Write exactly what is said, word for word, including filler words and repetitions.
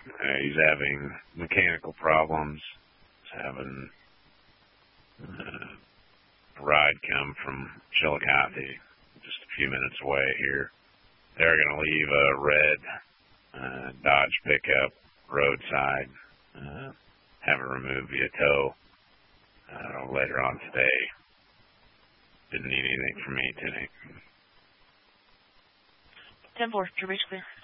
Uh, he's having mechanical problems. He's having uh, a ride come from Chillicothe, just a few minutes away here. They're going to leave a red uh, Dodge pickup roadside, uh, have it removed via tow uh, later on today. Didn't need anything from me today. ten four, your reach clear.